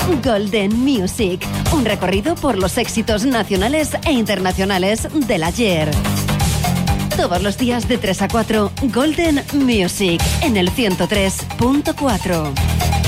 Golden Music, un recorrido por los éxitos nacionales e internacionales del ayer. Todos los días de 3 a 4, Golden Music, en el 103.4.